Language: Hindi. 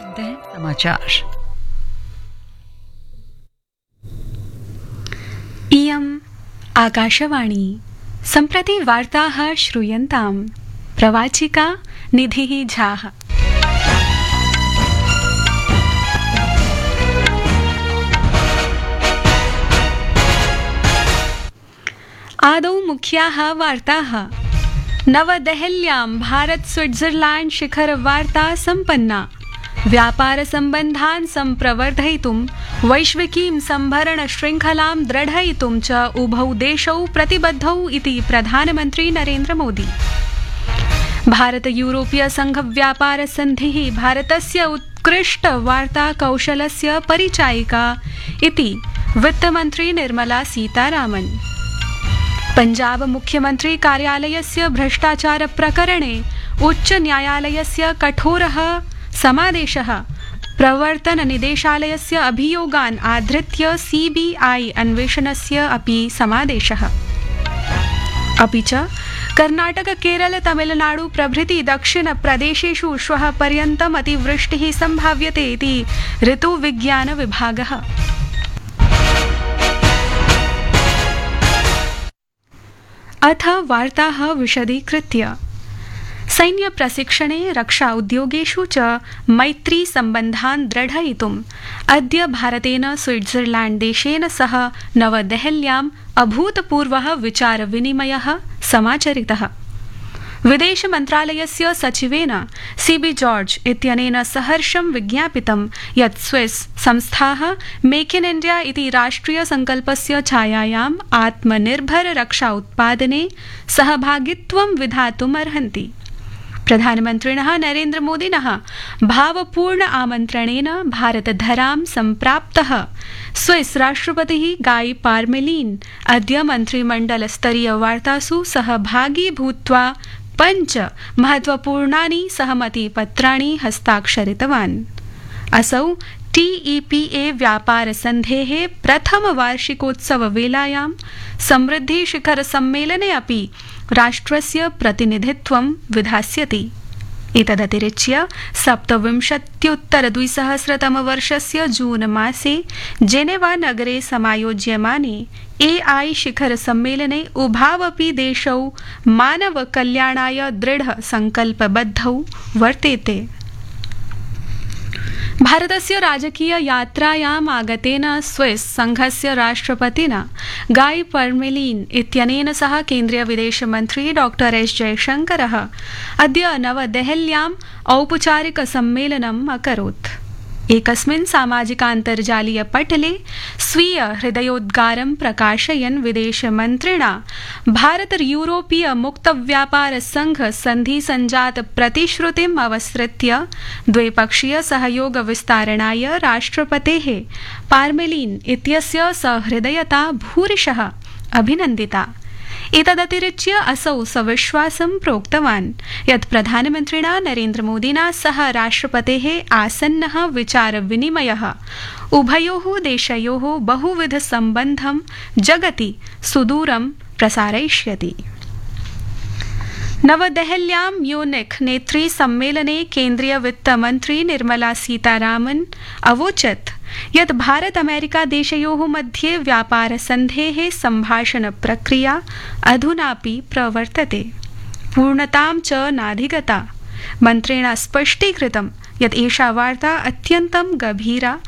समाचार। इयम् आकाशवाणी। सम्प्रति वार्ताः श्रूयन्ताम्। प्रवाचिका निधिः झाः। आदौ मुख्याः वार्ताः। नवदेहल्यां भारत स्विट्जरलैंड शिखर वार्ता सम्पन्ना। व्यापार सम्बन्धान् सम्प्रवर्धयितुं वैश्विकीं सम्भरण श्रृंखलां दृढयितुं च उभौ देशौ प्रतिबद्धौ इति प्रधानमन्त्री नरेन्द्र मोदी। भारत यूरोपीय संघ व्यापार सन्धिः भारतस्य उत्कृष्ट वार्ता कौशलस्य परिचायिका इति वित्तमन्त्री निर्मला सीतारामन्। पंजाब मुख्यमंत्री कार्यालयस्य भ्रष्टाचार प्रकरणे उच्च न्यायालयस्य कठोरः समादेशः प्रवर्तन निदेशालयस्य अभियोगान् आधृत्य सीबीआई अन्वेषणस्य अपि समादेशः। अपि च कर्नाटक केरल तमिलनाडु प्रभृति दक्षिण प्रदेशेषु श्वः पर्यन्तम् अतिवृष्टिः सम्भाव्यते इति ऋतुविज्ञान विभागः। अथ वार्ताः विशदीकृत्य। सैन्य प्रशिक्षणे रक्षा उद्योगेषु च मैत्री सम्बन्धान् दृढयितुम् अद्य भारतेन स्विट्जरलैंड देशेन सह नवदेहल्याम् अभूतपूर्वः विचार विनिमयः समाचरितः। विदेश मन्त्रालयस्य सचिवेन सीबी जॉर्ज इत्यनेन सहर्षं विज्ञापितं यत् स्विस संस्थाः मेक इन इंडिया इति राष्ट्रिय संकल्पस्य छायायाम् आत्मनिर्भर रक्षा उत्पादने सहभागित्वं विधातुम् अर्हन्ति। प्रधानमन्त्रिणः नरेन्द्र मोदिनः भावपूर्ण आमन्त्रणेन भारतधरां सम्प्राप्तः स्विस राष्ट्रपतिः गाई पार्मेलिन अद्य मन्त्रिमण्डलस्तरीय वार्तासु सहभागी भूत्वा 5 महत्वपूर्णानि सहमतिपत्राणि हस्ताक्षरितवान्। असौ TEPA व्यापार सन्धेः प्रथम वार्षिकोत्सव वेलायां समृद्धि शिखर सम्मेलने अपि राष्ट्रस्य प्रतिनिधित्वं विधास्यति। एतदतिरिच्य 27-उत्तर-2000 जून मासे जेनेवा नगरे समायोज्यमाने AI शिखर सम्मेलने उभावपि देशौ मानव कल्याणाय दृढ संकल्पबद्धौ वर्तेते। भारतस्य राजकीय यात्रायाम् आगतेन स्विस संघस्य राष्ट्रपतिना गाई पार्मेलिन इत्यनेन सह केन्द्रीय विदेश मन्त्री डॉक्टर एस जयशंकरः अद्य नवदेहल्याम् औपचारिक सम्मेलनम् अकरोत्। एकस्मिन् सामाजिकान्तर्जालीय पटले स्वीय हृदयोद्गारं प्रकाशयन् विदेशमन्त्रिणा भारत यूरोपीय मुक्त व्यापार संघ सन्धि सञ्जात प्रतिश्रुतिम् अवसृत्य द्विपक्षीय सहयोग विस्तारणाय राष्ट्रपतेः पार्मेलिन इत्यस्य सहृदयता भूरिशः अभिनन्दिता। एतदतिरिच्य असौ सविश्वासं प्रोक्तवान् यत् प्रधानमन्त्रिणा नरेन्द्र मोदिना सह राष्ट्रपतेः आसन्नः विचार विनिमयः उभयोः देशयोः बहुविध सम्बन्धं जगति सुदूरं प्रसारयिष्यति। नवदेहल्यां म्यूनिख नेत्री सम्मेलने केन्द्रीय वित्तमन्त्री निर्मला सीतारामन् अवोचत् यत् भारत अमेरिका देशयोः मध्ये व्यापार सन्धेः सम्भाषण प्रक्रिया अधुनापि प्रवर्तते, पूर्णतां च नाधिगता। मन्त्रिणा स्पष्टीकृतं यत् एषा वार्ता अत्यन्तं गभीरा